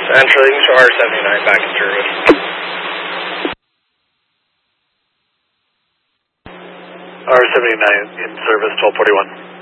Entering to R79 back in service. R79 in service, 1241.